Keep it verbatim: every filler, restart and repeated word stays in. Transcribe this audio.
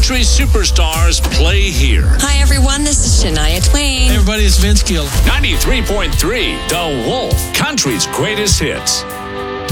country superstars play here. Hi, everyone. This is Shania Twain. Hey, everybody. It's Vince Gill. ninety-three point three, The Wolf, country's greatest hits.